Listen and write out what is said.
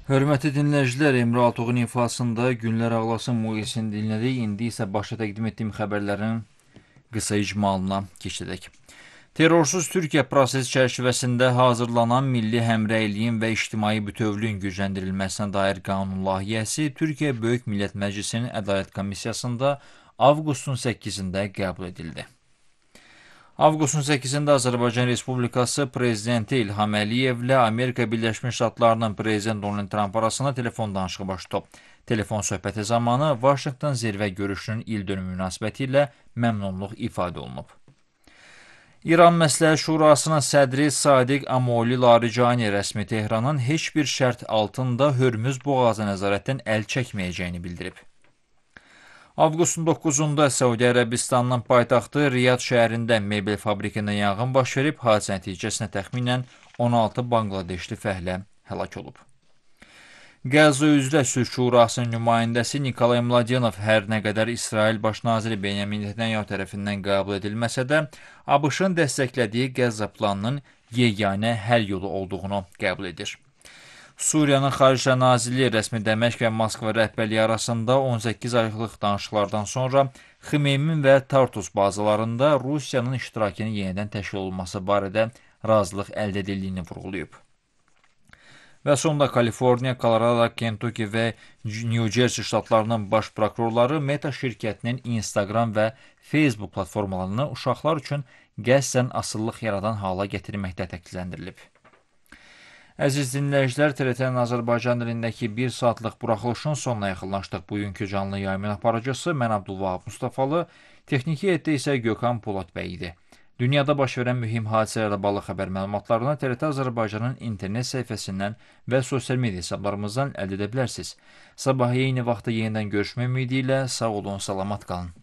Hörmətli dinləyicilər, Emre Altoğ'un ifasında Günlər Ağlasın muğizini dinlədik. İndi isə başa təqdim etdiyim xəbərlərin qısa icmalına keçədək. Terrorsuz Türkiyə prosesi çərçivəsində hazırlanan milli həmrəyliyin və ictimai bütövlüyün gücləndirilməsinə dair qanun layihəsi Türkiyə Böyük Millət Məclisinin Ədalət Komissiyasında avqustun 8-də qəbul edildi. Avqustun 8-də Azərbaycan Respublikası Prezidenti İlham Əliyevlə Amerika Birləşmiş Ştatlarının Prezident Donald Trump arasında telefon danışığı baş tutub. Telefon söhbəti zamanı Vaşinqton zirvə görüşünün ildönümü münasibətilə məmnunluq ifadə olunub. İran Məsləhət Şurasının sədri Sadiq Amoli Larijani rəsmi Tehranın heç bir şərt altında Hörmüz boğazı nəzarətdən əl çəkməyəcəyini bildirib. Avqustun 9-da Səudiyyə Ərəbistanının paytaxtı Riyad şəhərində mebel fabrikində yanğın baş verib, hadisə nəticəsində təxminən 16 Banqladeşli fəhlə həlak olub. Qəzza üzrə Sülh Şurasının nümayəndəsi Nikolay Mladenov hər nə qədər İsrail Baş naziri Benyamin Netanyahu tərəfindən qəbul edilməsə də, ABŞ-ın dəstəklədiyi Qəzza planının yeganə həll yolu olduğunu qəbul edir. Suriyanın Xaricə Nazirliyi rəsmi Dəməşq və Moskva rəhbərliyi arasında 18 aylıq danışıqlardan sonra Xmeymin və Tartus bazalarında Rusiyanın iştirakının yenidən təşkil olunması barədə razılıq əldə edildiyini vurğulayıb. Və sonunda Kaliforniya, Kolorado, Kentucky və New Jersey ştatlarının baş prokurorları Meta şirkətinin Instagram və Facebook platformalarını uşaqlar üçün qəsdən asıllıq yaradan hala gətirməkdə təqsirləndirilib. Əziz dinləyicilər, TRT-nin Azərbaycan dilindəki 1 saatlıq buraxılışın sonuna yaxınlaşdıq. Bugünkü canlı yayımın aparıcısı mən Abdulvahab Mustafalı, texniki heyətdə isə Gökhan Polad bəy idi. Dünyada baş verən mühim hadisələrlə bağlı xəbər məlumatlarını TRT Azərbaycanın internet səhifəsindən və sosial media hesablarımızdan əldə edə bilərsiniz. Sabah eyni vaxtda yenidən görüşmək ümidi ilə sağ olun, salamat qalın.